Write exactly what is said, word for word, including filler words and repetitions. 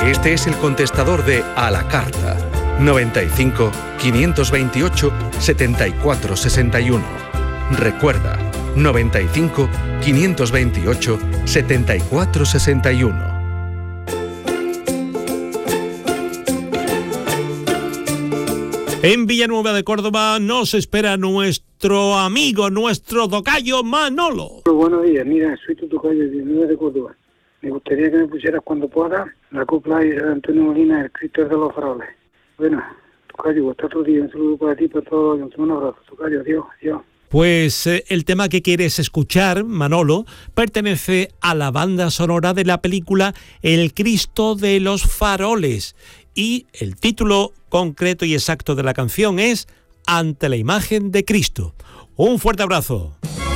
Este es el contestador de A la Carta. noventa y cinco, quinientos veintiocho, setenta y cuatro sesenta y uno. Recuerda, noventa y cinco, quinientos veintiocho, setenta y cuatro sesenta y uno. En Villanueva de Córdoba nos espera nuestro amigo, nuestro tocayo Manolo. Buenos días, mira, soy tu tocayo de Villanueva de Córdoba. Me gustaría que me pusieras cuando puedas la copla de Antonio Molina, el Cristo de los Faroles. Bueno, tocayo, hasta otro día, un saludo para ti, para todos, un abrazo, tocayo, adiós, adiós. Pues eh, el tema que quieres escuchar, Manolo, pertenece a la banda sonora de la película El Cristo de los Faroles. Y el título concreto y exacto de la canción es Ante la imagen de Cristo. Un fuerte abrazo.